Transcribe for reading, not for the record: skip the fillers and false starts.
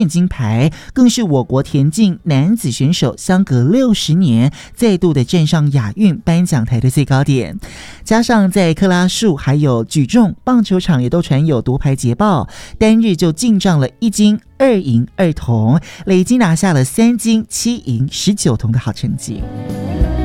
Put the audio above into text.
金牌，更是我国田径男子选手相隔60年再度的站上亚运颁奖台的最高点。加上在克拉数还有举重、棒球场也都传有夺牌捷报，单日就进账了1金2银2铜，累计拿下了3金7银19铜的好成绩。